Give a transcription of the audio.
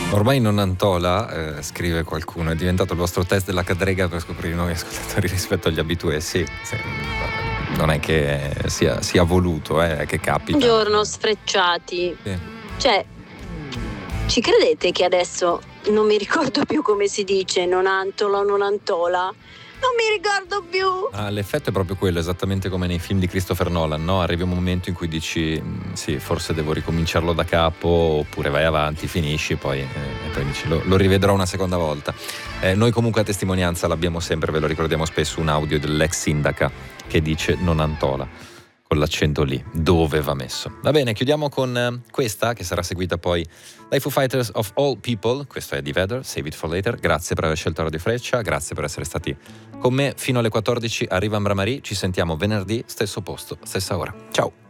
Ormai non Antola, scrive qualcuno, è diventato il vostro test della cadrega per scoprire nuovi ascoltatori rispetto agli abitué. Sì, non è che sia voluto, è che capita. Buongiorno sfrecciati. Sì. Cioè, ci credete che adesso non mi ricordo più come si dice non Antola o non Antola? Non mi ricordo più. L'effetto è proprio quello, esattamente come nei film di Christopher Nolan, no? Arrivi un momento in cui dici sì, forse devo ricominciarlo da capo, oppure vai avanti, finisci poi, e poi dici lo rivedrò una seconda volta. Noi comunque a testimonianza l'abbiamo sempre, ve lo ricordiamo spesso, un audio dell'ex sindaca che dice non Antola, con l'accento lì, dove va messo. Va bene, chiudiamo con questa, che sarà seguita poi dai Foo Fighters of All People. Questo è The Vedder, Save It For Later. Grazie per aver scelto Radio Freccia, grazie per essere stati con me fino alle 14. Arriva Ambra Marie, ci sentiamo venerdì, stesso posto, stessa ora. Ciao!